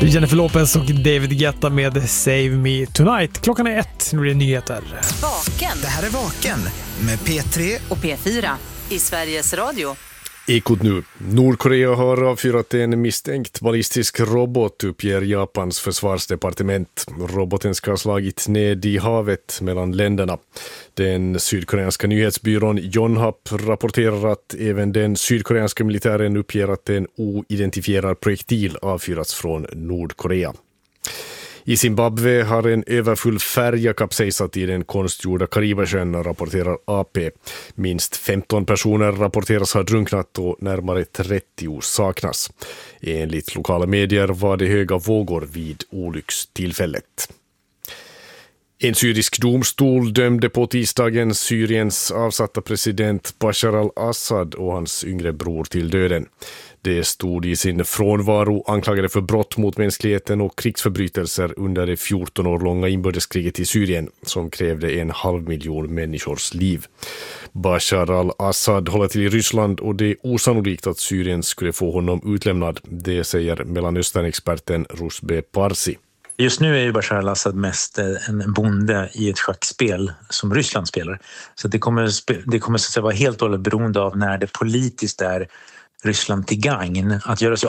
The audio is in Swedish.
Jennifer Lopez och David Guetta med Save Me Tonight. Klockan är 1, nu är det nyheter. Vaken. Det här är Vaken med P3 och P4 i Sveriges Radio. Ekot nu. Nordkorea har avfyrat en misstänkt ballistisk robot, uppger Japans försvarsdepartement. Roboten ska ha slagit ned i havet mellan länderna. Den sydkoreanska nyhetsbyrån Yonhap rapporterar att även den sydkoreanska militären uppger att en oidentifierad projektil avfyrats från Nordkorea. I Zimbabwe har en överfull färja kapsejsat i den konstgjorda Karibasjön, rapporterar AP. Minst 15 personer rapporteras ha drunknat och närmare 30 saknas. Enligt lokala medier var det höga vågor vid olyckstillfället. En syrisk domstol dömde på tisdagen Syriens avsatta president Bashar al-Assad och hans yngre bror till döden. Det stod i sin frånvaro anklagade för brott mot mänskligheten och krigsförbrytelser under det 14 år långa inbördeskriget i Syrien som krävde 500 000 människors liv. Bashar al-Assad håller till i Ryssland och det är osannolikt att Syrien skulle få honom utlämnad. Det säger Mellanöstern-experten Rusbe Parsi. Just nu är ju Bashar al-Assad mest en bonde i ett schackspel som Ryssland spelar. Så det kommer så att säga vara helt och hållet beroende av när det politiskt är Ryssland till gagn att göra sig